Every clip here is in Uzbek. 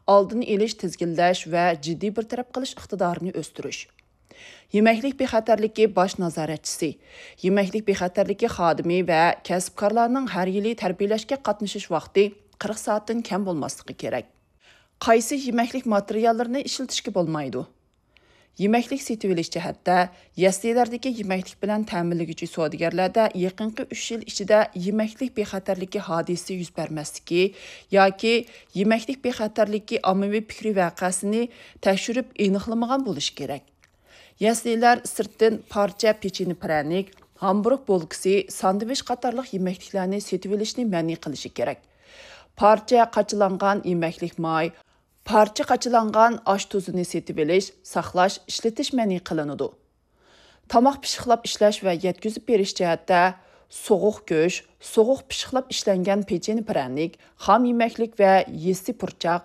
aldını elish, tizginlash va jiddiy bartaraf qilish iqtidorini o'stirish. Yeməklik bexatarligi baş nazoratchisi, yeməklik bexatarligi xodimi va kasbkorlarning har yili tarbiyalashga qatnashish vaqti 40 soatdan kam bo'lmasligi kerak. Qaysi yeməklik materiallarini ishlatishga bo'lmaydi? Yeməklik setib olish jihatda yaslilardagi yeməklik bilan ta'minlovchi savdogarlarda yaqinqi 3 yil ichida yeməklik bexatarligi hodisi yuz bermasligi yoki yeməklik bexatarligi ommaviy fikri voqeasini tekshirib aniqlamagan bo'lishi kerak. Yaslilar sirtdan parcha pecheni pranik, hamburg bolkisi, sandviç qatorliq yeməkliklarni setib olishni ma'ni qilishi kerak. Parcha qachilangan yeməklik may, parcha qachilangan osh tuzini setib olish, saqlash, ishlatish ma'ni qilinadi. Tomoq pishiqlab ishlash va yetkazib berish jihatda so'g'uq go'sht, so'g'uq pishiqlab ishlangan pecheni pranik, xom yeməklik va yessi purchaq,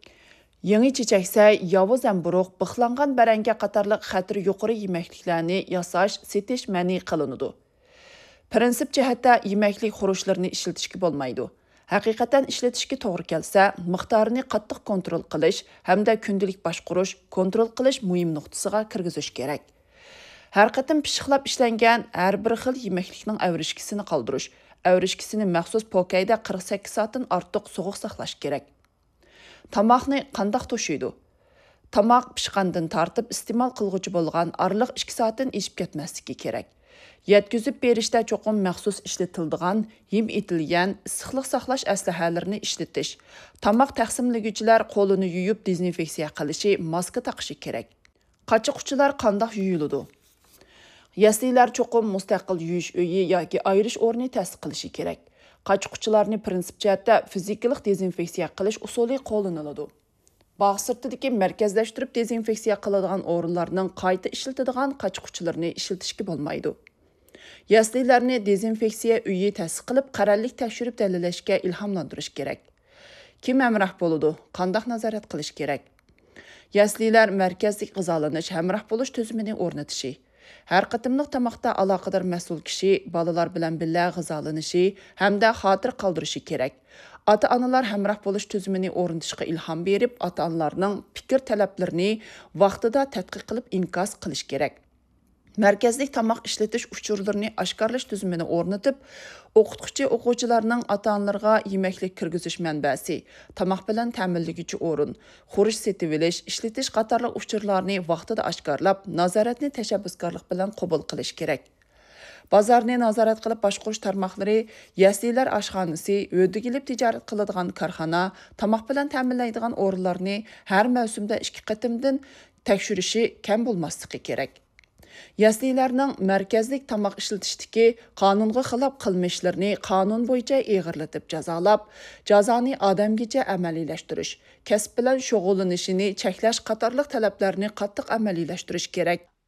yangi chechaksa, yovuz zamburug, bixlangan baranga qatorliq xatiri yuqori yeməkliklarni yasash, setish ma'ni qilinadi. Prinsip jihatda yeməklik xurushlarini ishlatishga bo'lmaydi. Haqiqatan ishlatishga to'g'ri kelsa, miqdorini qattiq kontrol qilish hamda kundalik boshqarish, kontrol qilish muhim nuqtasiga kirgizish kerak. Har qatim pishiqlab ishlangan har bir xil yeməklikning avrishkisini qoldirish, avrishkisini maxsus pokayda 48 soatdan ortiq so'g'uq saqlash kerak. Tomoqni qandoq to'shiydi? Tomoq pishqandan tortib iste'mol qilguvchi bo'lgan oraliq 2 soatdan eshib ketmasligi kerak. Yetkazib berishda cho'qim maxsus ishlatiladigan, yem etilgan issiqlik saqlash aslahalarini ishlatish. Tomoq taqsimlaguvchilar qo'lini yuyib dezinfeksiya qilishi, maska taqishi kerak. Qachiquvchilar qandoq yuyiladi? Yaslilar cho'qim mustaqil yuyish uyi yoki ayirish o'rni ta'sis qilishi kerak. Qachiquvchilarni prinsip jihatda fizikalik dezinfeksiya qilish usuli qo'llaniladi. Bog' sirtidagi markazlashtirib dezinfeksiya qiladigan o'rinlarning qayta ishlatadigan qachiquvchilarini ishlatishga bo'lmaydi. Yaslilarni dezinfeksiya uyi ta'sis qilib, qarorlik tekshirib dalillashga ilhomlantirish kerak. Kim hamroh bo'ladi? Qandoq nazorat qilish kerak? Yaslilar markazlik g'izolanish, hamroh bo'lish tuzumini o'rnatishi. Har qatimliq tomoqda aloqador mas'ul kishi bolalar bilan birga g'izolanishi hamda xotir qoldirishi kerak. Ota-onalar hamroh bo'lish tuzumini o'rnatishga ilhom berib, ota-onalarning fikr talablarini vaqtida tadqiq qilib inkos qilish kerak. Markazlik tomoq ishlatish uchurlarini oshkorlash tuzumini o'rnatib, o'qituvchi o'quvchilarning ota-onalarga yeməklik kirgizish manbasi, tomoq bilan ta'minlovchi o'rin, xurish setib olish, ishlatish qatorliq uchurlarni vaqtida oshkorlab, nazoratni tashabbuskorlik bilan qabul qilish kerak. Bozorni nazorat qilib boshqarish tarmoqlari, yaslilar oshxonasi, o'rdigilib tijorat qiladigan korxona, tomoq bilan ta'minlaydigan o'rinlarni har mavsumda 2 qatimdan tekshirishi kam bo'lmasligi kerak. Yaslilarning markazlik tomoq ishlatishdagi qonunga xilof qilmishlarini qonun bo'yicha og'irlatib jazolab, jazoni odamgacha amaliylashtirish, kasb bilan shug'ullanishini cheklash qatorliq talablarni qattiq amaliylashtirish kerak.